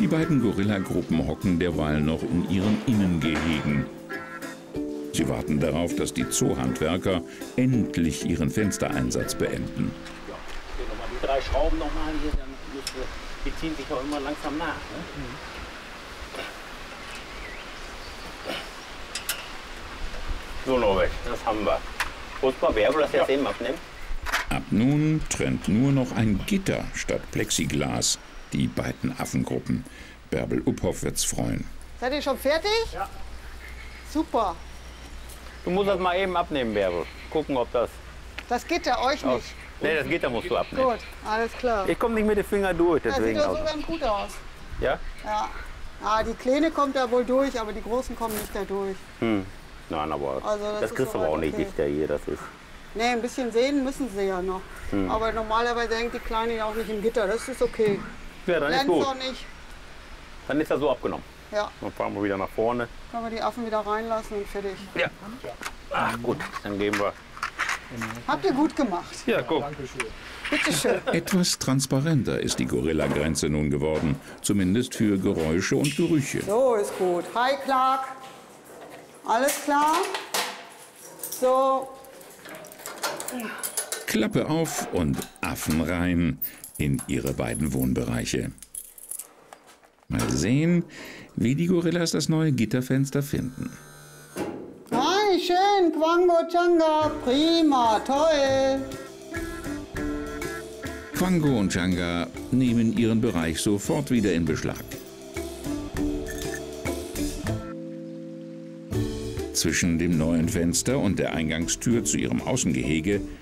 Die beiden Gorillagruppen hocken derweil noch in ihren Innengehegen. Sie warten darauf, dass die Zoohandwerker endlich ihren Fenstereinsatz beenden. Ja, nochmal die 3 Schrauben nochmal hier, dann die ziehen sich auch immer langsam nach. Ne? So, Norbert, das haben wir. Muss mal Bärbel das jetzt eben abnehmen? Ab nun trennt nur noch ein Gitter statt Plexiglas die beiden Affengruppen. Bärbel Uphoff wird's freuen. Seid ihr schon fertig? Ja. Super. Du musst das mal eben abnehmen, Bärbel. Gucken, ob das... Das Gitter euch nicht. Nee, das Gitter musst du abnehmen. Gut, alles klar. Ich komme nicht mit den Fingern durch, deswegen. Das sieht doch so ganz gut aus. Ja? Ja. Ah, die Kleine kommt da wohl durch, aber die Großen kommen nicht da durch. Nein, aber Also das kriegst du aber auch nicht dichter hier, das ist... Nee, ein bisschen sehen müssen sie ja noch. Aber normalerweise hängt die Kleine ja auch nicht im Gitter, das ist okay. Ja, dann ist gut. Auch nicht. Dann ist er so abgenommen. Ja. Dann fahren wir wieder nach vorne. Können wir die Affen wieder reinlassen und fertig. Ja. Ach gut, dann gehen wir. Habt ihr gut gemacht. Ja, guck. Bitte schön. Etwas transparenter ist die Gorilla-Grenze nun geworden, zumindest für Geräusche und Gerüche. So ist gut. Hi Clark. Alles klar? So. Klappe auf und Affen rein in ihre beiden Wohnbereiche. Mal sehen, wie die Gorillas das neue Gitterfenster finden. Hi, schön, Quango Changa, prima, toll. Quango und Changa nehmen ihren Bereich sofort wieder in Beschlag. Zwischen dem neuen Fenster und der Eingangstür zu ihrem Außengehege